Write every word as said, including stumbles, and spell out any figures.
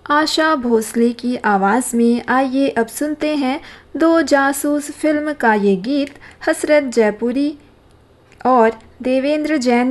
आशा भोसले की आवाज़ में आइए अब सुनते हैं दो जासूस फिल्म का ये गीत हसरत जयपुरी और देवेंद्र जैन